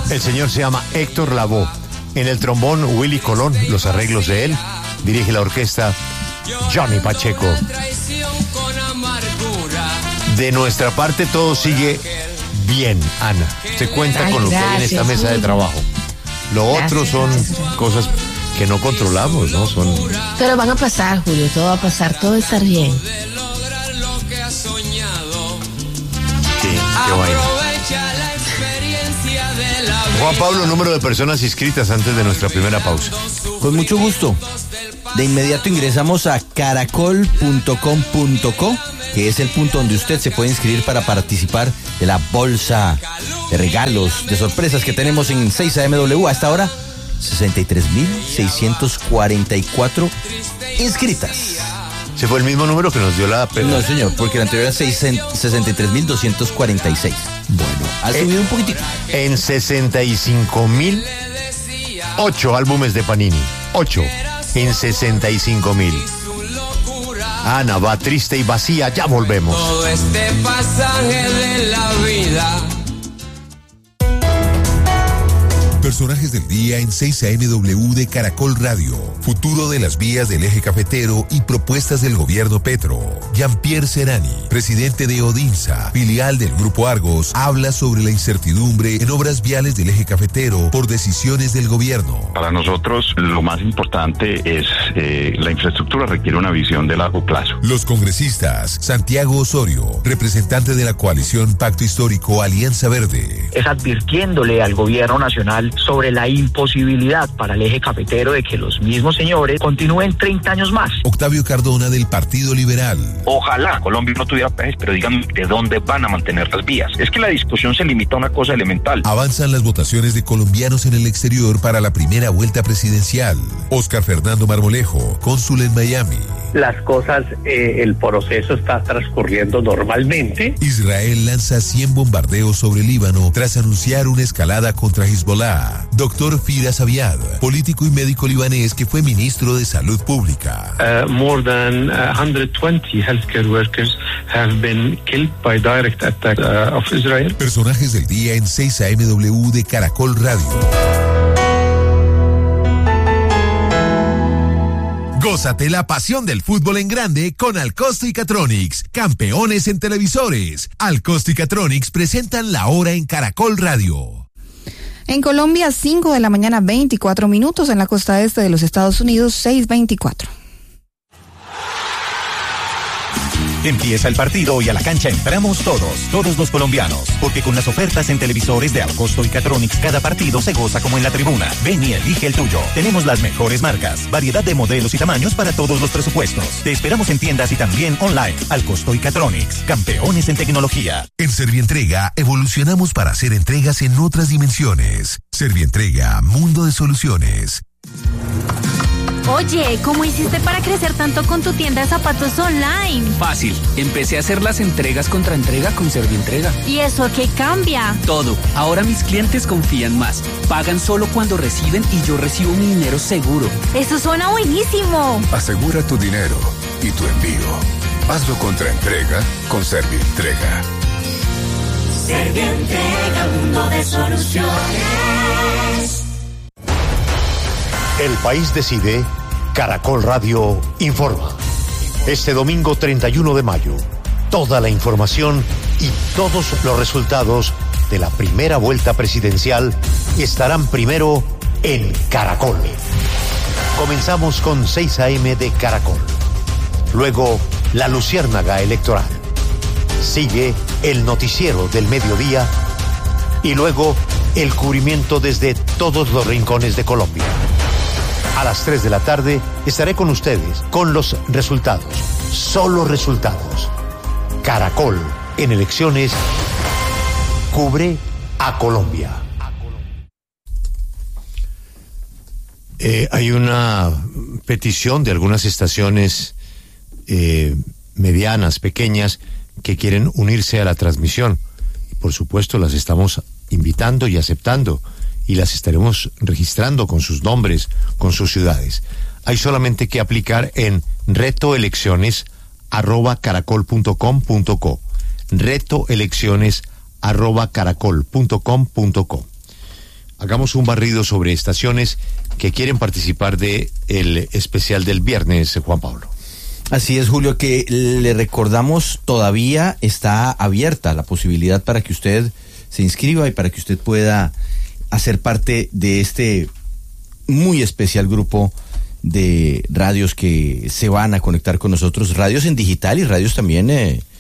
El señor se llama Héctor Lavoe. En el trombón, Willy Colón, los arreglos de él. Dirige la orquesta Johnny Pacheco. De nuestra parte todo sigue bien, Ana. Se cuenta con lo que hay en esta mesa de trabajo. Lo otro son cosas que no controlamos, ¿no? Pero van a pasar, Julio, todo va a pasar, todo va a estar bien. Sí, qué vaina. Juan Pablo, número de personas inscritas antes de nuestra primera pausa. Con mucho gusto. De inmediato ingresamos a caracol.com.co, que es el punto donde usted se puede inscribir para participar de la bolsa de regalos, de sorpresas que tenemos en 6AMW. Hasta ahora, 63.644 inscritas. ¿Se fue el mismo número que nos dio la... No, señor, porque la anterior era 63.246. Bueno, ha subido un poquitico. En 65.000, 8 álbumes de Panini. 8 en 65.000. Ana va triste y vacía, ya volvemos. Todo este pasaje de la vida. Personajes del día en 6AMW de Caracol Radio. Futuro de las vías del eje cafetero y propuestas del gobierno Petro. Jean-Pierre Serrani, presidente de Odinsa, filial del Grupo Argos, habla sobre la incertidumbre en obras viales del eje cafetero por decisiones del gobierno. Para nosotros lo más importante es la infraestructura requiere una visión de largo plazo. Los congresistas, Santiago Osorio, representante de la coalición Pacto Histórico Alianza Verde. Es advirtiéndole al gobierno nacional sobre la imposibilidad para el eje cafetero de que los mismos señores continúen 30 años más. Octavio Cardona del Partido Liberal. Ojalá Colombia no tuviera peajes, pero digan de dónde van a mantener las vías. Es que la discusión se limita a una cosa elemental. Avanzan las votaciones de colombianos en el exterior para la primera vuelta presidencial. Óscar Fernando Marmolejo, cónsul en Miami. Las cosas, el proceso está transcurriendo normalmente. Israel lanza 100 bombardeos sobre Líbano tras anunciar una escalada contra Hezbollah. Doctor Firas Abiad, político y médico libanés que fue ministro de Salud Pública. More than 120 healthcare workers have been killed by direct attack of Israel. Personajes del día en 6AMW de Caracol Radio. Gózate la pasión del fútbol en grande con Alcosto y Catronics, campeones en televisores. Alcosto y Catronics presentan la hora en Caracol Radio. En Colombia, 5 de la mañana, 24 minutos. En la costa este de los Estados Unidos, 6:24. Empieza el partido y a la cancha entramos todos los colombianos, porque con las ofertas en televisores de Alcosto y Catronics cada partido se goza como en la tribuna. Ven y elige el tuyo. Tenemos las mejores marcas, variedad de modelos y tamaños para todos los presupuestos. Te esperamos en tiendas y también online. Alcosto y Catronics, campeones en tecnología. En Servientrega evolucionamos para hacer entregas en otras dimensiones. Servientrega, mundo de soluciones. Oye, ¿cómo hiciste para crecer tanto con tu tienda de zapatos online? Fácil, empecé a hacer las entregas contra entrega con Servientrega. ¿Y eso qué cambia? Todo, ahora mis clientes confían más, pagan solo cuando reciben y yo recibo mi dinero seguro. ¡Eso suena buenísimo! Asegura tu dinero y tu envío. Hazlo contra entrega con Servientrega. Servientrega, mundo de soluciones. El país decide, Caracol Radio informa. Este domingo 31 de mayo, toda la información y todos los resultados de la primera vuelta presidencial estarán primero en Caracol. Comenzamos con 6 AM de Caracol. Luego, la luciérnaga electoral. Sigue el noticiero del mediodía y luego el cubrimiento desde todos los rincones de Colombia. A las 3 de la tarde estaré con ustedes con los resultados, solo resultados. Caracol, en elecciones, cubre a Colombia. Hay una petición de algunas estaciones medianas, pequeñas, que quieren unirse a la transmisión. Y por supuesto las estamos invitando y aceptando, y las estaremos registrando con sus nombres, con sus ciudades. Hay solamente que aplicar en retoelecciones@caracol.com.co, retoelecciones@caracol.com.co. hagamos un barrido sobre estaciones que quieren participar de el especial del viernes, Juan Pablo. Así es, Julio, que le recordamos, todavía está abierta la posibilidad para que usted se inscriba y para que usted pueda hacer parte de este muy especial grupo de radios que se van a conectar con nosotros, radios en digital y radios también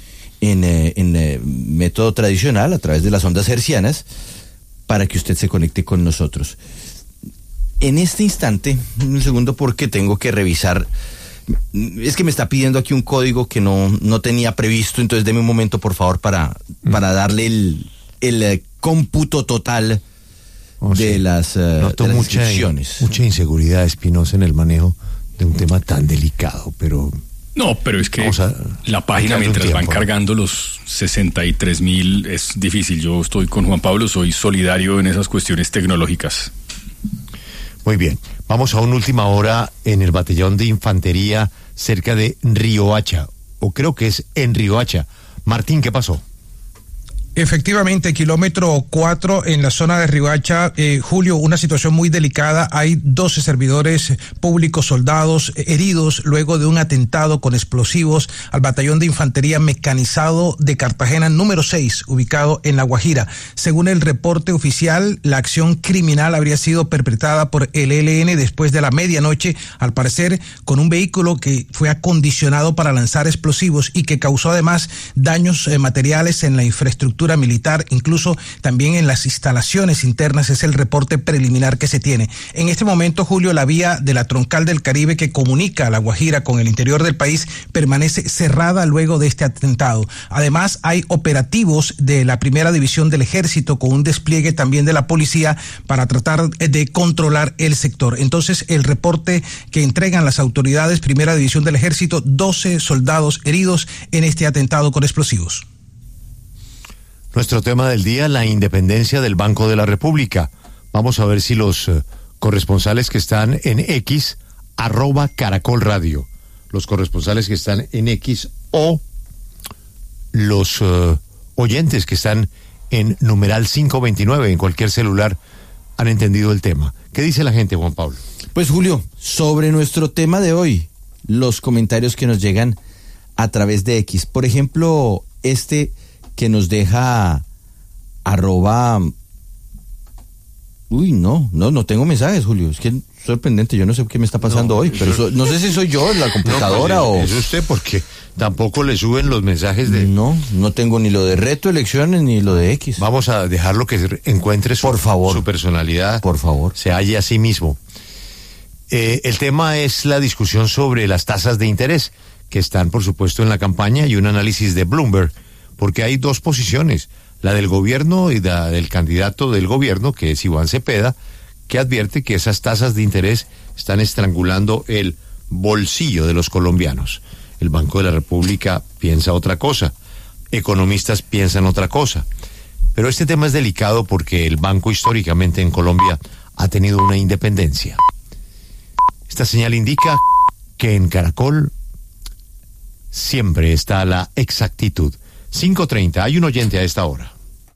en método tradicional a través de las ondas hercianas, para que usted se conecte con nosotros. En este instante, un segundo, porque tengo que revisar. Es que me está pidiendo aquí un código que no tenía previsto, entonces deme un momento, por favor, para darle el cómputo total de las inscripciones. Mucha inseguridad, Espinosa, en el manejo de un tema tan delicado, pero... No, pero es que la página, mientras van cargando los 63,000, es difícil. Yo estoy con Juan Pablo, soy solidario en esas cuestiones tecnológicas. Muy bien, vamos a una última hora en el batallón de infantería cerca de Riohacha, o creo que es en Riohacha. Martín, ¿qué pasó? Efectivamente, kilómetro 4 en la zona de Riohacha, Julio, una situación muy delicada. Hay 12 servidores públicos, soldados heridos luego de un atentado con explosivos al batallón de infantería mecanizado de Cartagena número 6, ubicado en La Guajira. Según el reporte oficial, la acción criminal habría sido perpetrada por el ELN después de la medianoche, al parecer con un vehículo que fue acondicionado para lanzar explosivos y que causó además daños materiales en la infraestructura militar, incluso también en las instalaciones internas. Es el reporte preliminar que se tiene. En este momento, Julio, la vía de la Troncal del Caribe que comunica a La Guajira con el interior del país permanece cerrada luego de este atentado. Además, hay operativos de la Primera División del Ejército con un despliegue también de la policía para tratar de controlar el sector. Entonces, el reporte que entregan las autoridades, Primera División del Ejército, 12 soldados heridos en este atentado con explosivos. Nuestro tema del día, la independencia del Banco de la República. Vamos a ver si los corresponsales que están en X, @Caracol Radio, los corresponsales que están en X o los oyentes que están en numeral 529 en cualquier celular han entendido el tema. ¿Qué dice la gente, Juan Pablo? Pues, Julio, sobre nuestro tema de hoy, los comentarios que nos llegan a través de X. Por ejemplo, que nos deja no tengo mensajes, Julio, es que es sorprendente, yo no sé qué me está pasando hoy, pero no sé si soy yo, la computadora o... Es usted, porque tampoco le suben los mensajes de... No tengo ni lo de reto elecciones ni lo de X. Vamos a dejarlo que encuentre su personalidad, por favor, se halle a sí mismo. El tema es la discusión sobre las tasas de interés, que están, por supuesto, en la campaña, y un análisis de Bloomberg, porque hay dos posiciones, la del gobierno y la del candidato del gobierno, que es Iván Cepeda, que advierte que esas tasas de interés están estrangulando el bolsillo de los colombianos. El Banco de la República piensa otra cosa, economistas piensan otra cosa. Pero este tema es delicado porque el banco históricamente en Colombia ha tenido una independencia. Esta señal indica que en Caracol siempre está la exactitud. 5:30, hay un oyente a esta hora.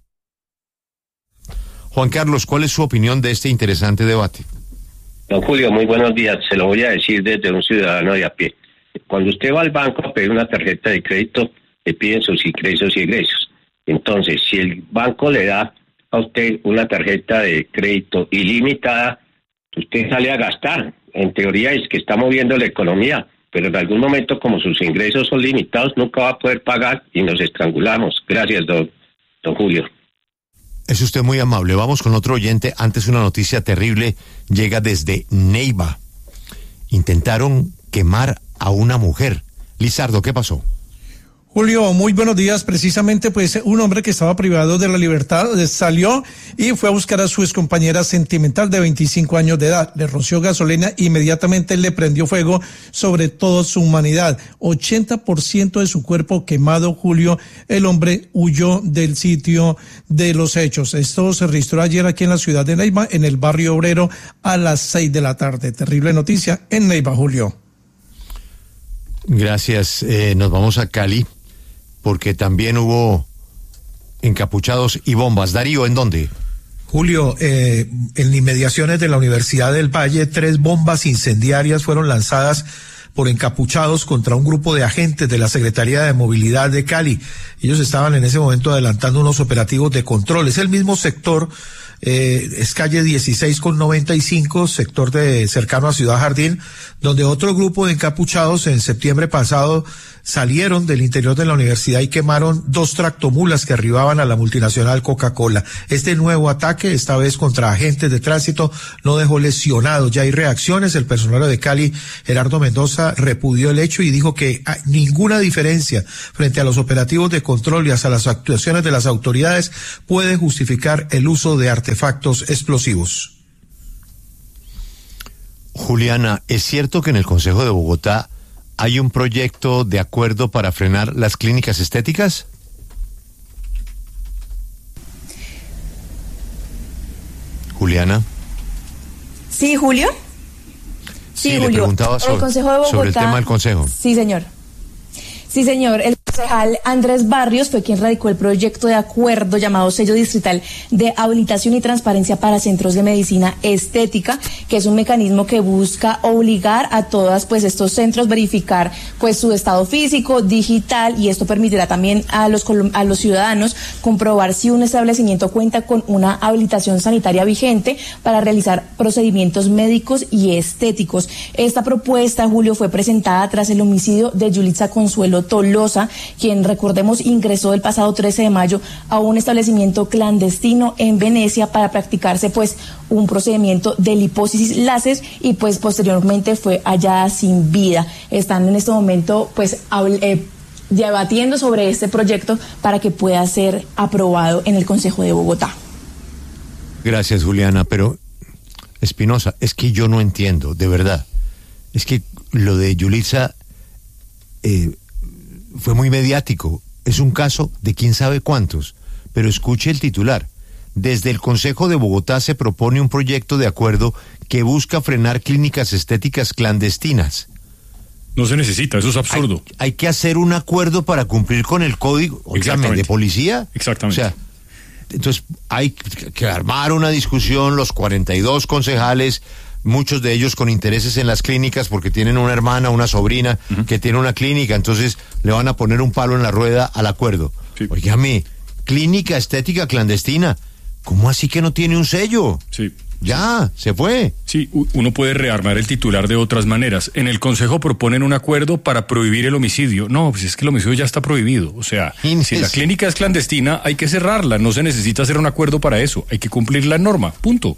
Juan Carlos, ¿cuál es su opinión de este interesante debate? Don Julio, muy buenos días. Se lo voy a decir desde un ciudadano de a pie. Cuando usted va al banco a pedir una tarjeta de crédito, le piden sus ingresos y egresos. Entonces, si el banco le da a usted una tarjeta de crédito ilimitada, usted sale a gastar. En teoría es que está moviendo la economía, pero en algún momento, como sus ingresos son limitados, nunca va a poder pagar y nos estrangulamos. Gracias, don Julio. Es usted muy amable. Vamos con otro oyente. Antes, una noticia terrible llega desde Neiva. Intentaron quemar a una mujer. Lizardo, ¿qué pasó? Julio, muy buenos días. Precisamente, pues, un hombre que estaba privado de la libertad salió y fue a buscar a su excompañera sentimental de 25 años de edad. Le roció gasolina, inmediatamente le prendió fuego sobre toda su humanidad. 80% de su cuerpo quemado, Julio. El hombre huyó del sitio de los hechos. Esto se registró ayer aquí en la ciudad de Neiva, en el barrio obrero, a las 6 de la tarde. Terrible noticia en Neiva, Julio. Gracias. Nos vamos a Cali, porque también hubo encapuchados y bombas. Darío, ¿en dónde? Julio, en inmediaciones de la Universidad del Valle, 3 bombas incendiarias fueron lanzadas por encapuchados contra un grupo de agentes de la Secretaría de Movilidad de Cali. Ellos estaban en ese momento adelantando unos operativos de control. Es el mismo sector, es calle 16/95, sector cercano a Ciudad Jardín, donde otro grupo de encapuchados en septiembre pasado salieron del interior de la universidad y quemaron 2 tractomulas que arribaban a la multinacional Coca-Cola. Este nuevo ataque, esta vez contra agentes de tránsito, no dejó lesionados. Ya hay reacciones. El personero de Cali, Gerardo Mendoza, repudió el hecho y dijo que hay ninguna diferencia frente a los operativos de control y hasta las actuaciones de las autoridades puede justificar el uso de artefactos explosivos. Juliana, ¿es cierto que en el Consejo de Bogotá hay un proyecto de acuerdo para frenar las clínicas estéticas? Juliana. Sí, Julio. Sí, Julio. Le preguntaba el Consejo de Bogotá, sobre el tema del Consejo. Sí, señor. Sí, señor. El concejal Andrés Barrios fue quien radicó el proyecto de acuerdo llamado Sello Distrital de Habilitación y Transparencia para Centros de Medicina Estética, que es un mecanismo que busca obligar a todas estos centros verificar su estado físico, digital, y esto permitirá también a los ciudadanos comprobar si un establecimiento cuenta con una habilitación sanitaria vigente para realizar procedimientos médicos y estéticos. Esta propuesta, Julio, fue presentada tras el homicidio de Yulitza Consuelo Tolosa, quien, recordemos, ingresó el pasado 13 de mayo a un establecimiento clandestino en Venecia para practicarse un procedimiento de lipólisis láser y posteriormente fue hallada sin vida. Están en este momento debatiendo sobre este proyecto para que pueda ser aprobado en el Consejo de Bogotá. Gracias, Juliana, pero Espinosa, es que yo no entiendo, de verdad. Es que lo de Yulitza fue muy mediático. Es un caso de quién sabe cuántos. Pero escuche el titular. Desde el Consejo de Bogotá se propone un proyecto de acuerdo que busca frenar clínicas estéticas clandestinas. No se necesita, eso es absurdo. Hay que hacer un acuerdo para cumplir con el código de policía. Exactamente. O sea, entonces hay que armar una discusión, los 42 concejales, muchos de ellos con intereses en las clínicas porque tienen una hermana, una sobrina que tiene una clínica, entonces le van a poner un palo en la rueda al acuerdo. Sí. Óigame, clínica estética clandestina, ¿cómo así que no tiene un sello? Sí. Ya, se fue. Sí, uno puede rearmar el titular de otras maneras. En el Consejo proponen un acuerdo para prohibir el homicidio. No, pues es que el homicidio ya está prohibido. O sea, si la clínica es clandestina, hay que cerrarla. No se necesita hacer un acuerdo para eso. Hay que cumplir la norma. Punto.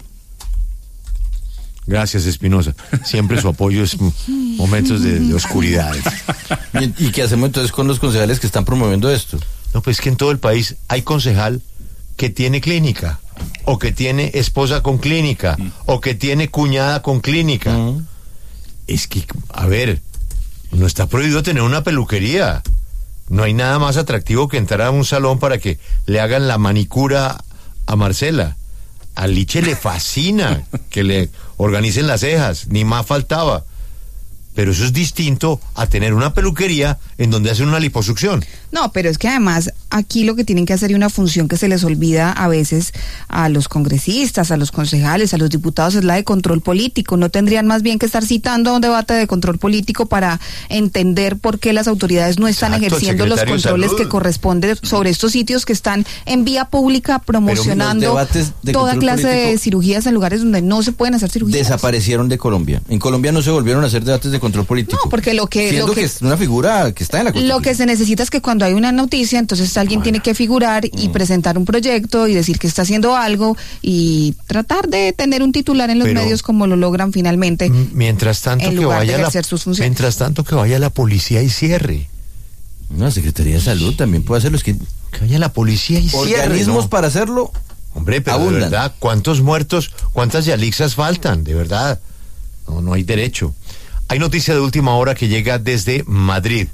Gracias, Espinosa. Siempre su apoyo es momentos de oscuridad. ¿Y qué hacemos entonces con los concejales que están promoviendo esto? No, pues que en todo el país hay concejal que tiene clínica, o que tiene esposa con clínica, o que tiene cuñada con clínica. Es que, a ver, no está prohibido tener una peluquería. No hay nada más atractivo que entrar a un salón para que le hagan la manicura a Marcela. A Liche le fascina que le organicen las cejas, ni más faltaba. Pero eso es distinto a tener una peluquería en donde hacen una liposucción. No, pero es que además aquí lo que tienen que hacer y una función que se les olvida a veces a los congresistas, a los concejales, a los diputados es la de control político. No tendrían más bien que estar citando a un debate de control político para entender por qué las autoridades no están ejerciendo los controles que corresponden sobre estos sitios que están en vía pública promocionando toda clase de cirugías en lugares donde no se pueden hacer cirugías. Desaparecieron de Colombia. En Colombia no se volvieron a hacer debates de control político. No, porque lo que es una figura que está en la Constitución. Lo que se necesita es que cuando hay una noticia, entonces alguien tiene que figurar y presentar un proyecto y decir que está haciendo algo y tratar de tener un titular en los medios como lo logran finalmente. Mientras tanto que vaya la policía y cierre. No, la Secretaría de Salud también puede hacerlo. Es que vaya la policía y cierre. Organismos para hacerlo. Hombre, pero abundan. De verdad, ¿cuántos muertos, cuántas Yalixas faltan? De verdad. No hay derecho. Hay noticia de última hora que llega desde Madrid.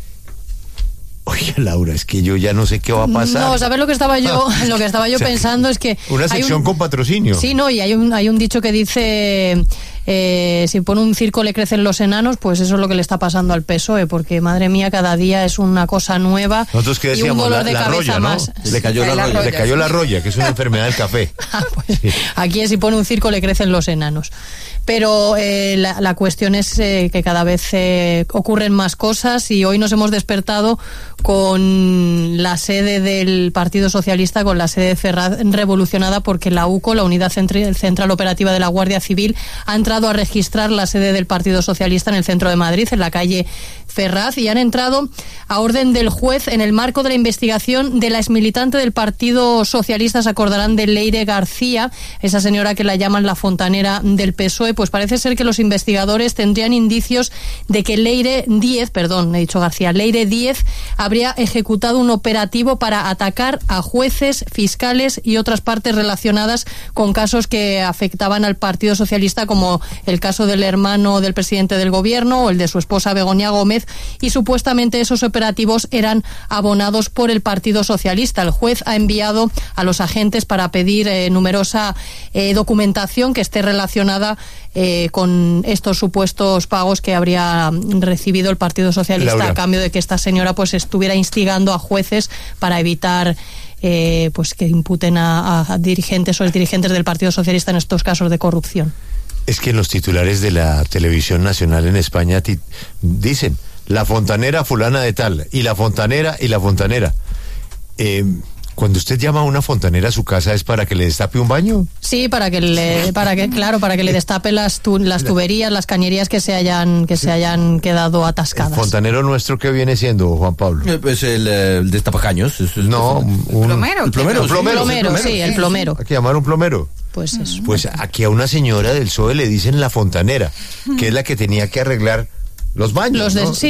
Oye, Laura, es que yo ya no sé qué va a pasar. No, ¿sabes lo que estaba yo, pensando? Es que una sección con patrocinio. Sí, no, y hay un dicho que dice si pone un circo le crecen los enanos, pues eso es lo que le está pasando al PSOE, porque madre mía, cada día es una cosa nueva. Nosotros que decíamos, y un dolor de la cabeza roya, ¿no? más. Le cayó la roya, que es una enfermedad del café. Pues, sí. Aquí si pone un circo le crecen los enanos. Pero la cuestión es que cada vez ocurren más cosas, y hoy nos hemos despertado con la sede del Partido Socialista, con la sede de Ferraz revolucionada, porque la UCO, la Unidad Central Operativa de la Guardia Civil, ha entrado a registrar la sede del Partido Socialista en el centro de Madrid, en la calle Ferraz, y han entrado a orden del juez en el marco de la investigación de la exmilitante del Partido Socialista. Se acordarán de Leire García, esa señora que la llaman la fontanera del PSOE. Pues parece ser que los investigadores tendrían indicios de que Leire Díez habría ejecutado un operativo para atacar a jueces, fiscales y otras partes relacionadas con casos que afectaban al Partido Socialista, como el caso del hermano del presidente del gobierno o el de su esposa Begoña Gómez, y supuestamente esos operativos eran abonados por el Partido Socialista. El juez ha enviado a los agentes para pedir numerosa documentación que esté relacionada con estos supuestos pagos que habría recibido el Partido Socialista, Laura, a cambio de que esta señora pues estuviera instigando a jueces para evitar pues que imputen a dirigentes o exdirigentes del Partido Socialista en estos casos de corrupción. Es que en los titulares de la televisión nacional en España dicen la fontanera fulana de tal, y la fontanera y la fontanera. Cuando usted llama a una fontanera a su casa, ¿es para que le destape un baño? Sí, para que le destape las tuberías, las cañerías que se hayan quedado atascadas. ¿El fontanero nuestro qué viene siendo, Juan Pablo? Pues el destapacaños. No, el plomero. Hay que llamar a un plomero. Pues eso. Pues aquí a una señora del PSOE le dicen la fontanera, que es la que tenía que arreglar los baños, los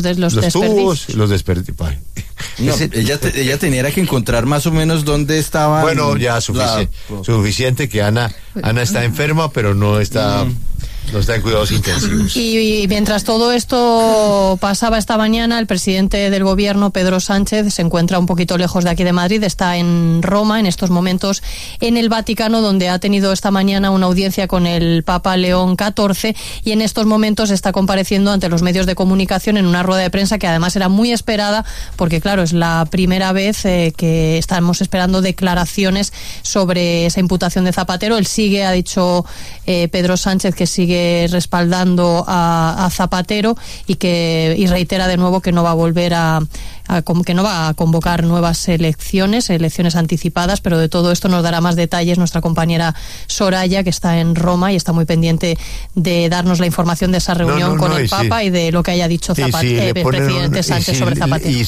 tubos, los desperdicios. No, ella tenía que encontrar más o menos dónde estaba. Bueno, ya suficiente que Ana está enferma, pero no está en cuidados intensivos. Y mientras todo esto pasaba esta mañana, el presidente del gobierno, Pedro Sánchez, se encuentra un poquito lejos de aquí de Madrid, está en Roma en estos momentos, en el Vaticano, donde ha tenido esta mañana una audiencia con el Papa León XIV, y en estos momentos está compareciendo ante los medios de comunicación en una rueda de prensa que además era muy esperada, porque claro, es la primera vez que estamos esperando declaraciones sobre esa imputación de Zapatero. Él sigue, ha dicho Pedro Sánchez, que sigue respaldando a Zapatero y reitera de nuevo que no va a volver que no va a convocar nuevas elecciones anticipadas, pero de todo esto nos dará más detalles nuestra compañera Soraya, que está en Roma y está muy pendiente de darnos la información de esa reunión con el Papa y de lo que haya dicho el presidente Sánchez sobre Zapatero. Y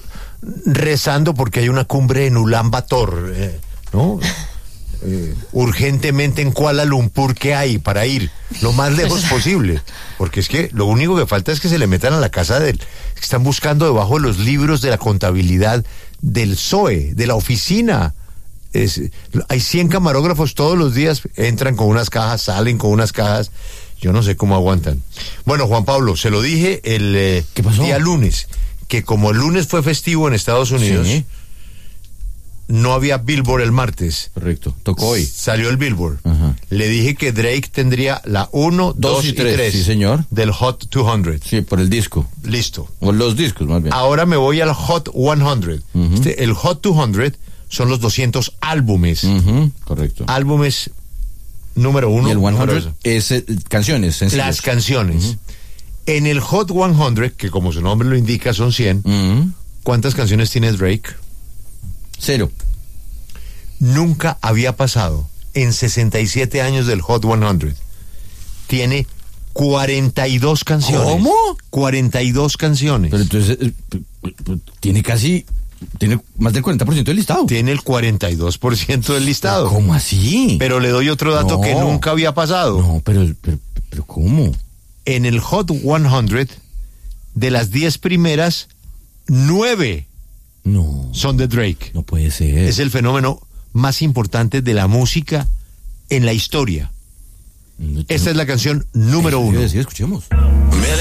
rezando porque hay una cumbre en Ulan Bator, ¿no? Urgentemente en Kuala Lumpur, ¿qué hay para ir lo más lejos posible? Porque es que lo único que falta es que se le metan a la casa de él. Están buscando debajo de los libros de la contabilidad del PSOE, de la oficina. Hay 100 camarógrafos todos los días, entran con unas cajas, salen con unas cajas. Yo no sé cómo aguantan. Bueno, Juan Pablo, se lo dije el día lunes, que como el lunes fue festivo en Estados Unidos, sí, no había Billboard el martes. Correcto, tocó hoy. Salió el Billboard. Ajá. Le dije que Drake tendría la 1, 2 y 3. Sí, señor. Del Hot 200. Sí, por el disco. Listo. O los discos, más bien. Ahora me voy al Hot 100. El Hot 200 son los 200 álbumes. Correcto. Álbumes número 1. Y el 100 es canciones. Sencillas. Las canciones. En el Hot 100, que como su nombre lo indica son 100, ¿cuántas canciones tiene Drake? 0. Nunca había pasado en 67 años del Hot 100. Tiene 42 canciones. ¿Cómo? 42 canciones. Pero entonces tiene más del 40% del listado. Tiene el 42% del listado. ¿Cómo así? Pero le doy otro dato que nunca había pasado. No, pero ¿cómo? En el Hot 100, de las 10 primeras, 9 son de Drake. No puede ser. Es el fenómeno más importante de la música en la historia. Esta es la canción número 1. Sí, escuchemos.